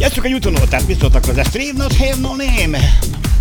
Jessica aiutano, ti ha visto questa cosa? Stream not have no name.